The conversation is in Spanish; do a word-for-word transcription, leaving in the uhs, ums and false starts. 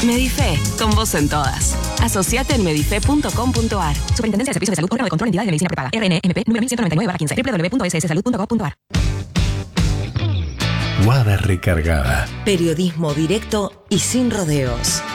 Medife, con vos en todas. Asociate en medife punto com punto ar. Superintendencia de Servicios de Salud, órgano de control de entidades de medicina prepaga. R N M P número mil ciento noventa y nueve barra quince. doble u doble u doble u punto s s salud punto gov punto ar. Guada Recargada. Periodismo directo y sin rodeos.